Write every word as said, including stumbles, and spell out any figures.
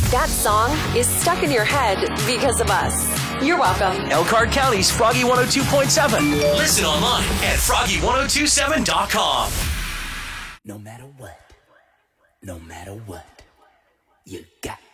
That song is stuck in your head because of us. You're welcome. Elkhart County's Froggy one oh two point seven. Listen online at froggy ten twenty-seven dot com. No matter what, no matter what, you got